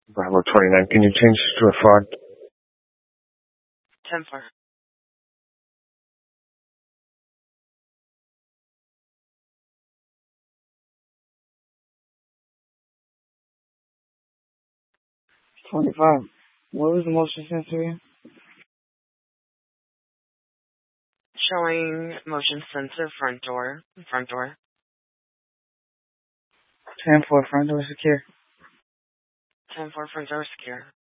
Bravo 29. Can you change to a fraud? 10-4. $25. What was the motion sensor again? Showing motion sensor front door. 10-4, front door secure. 10-4, front door secure.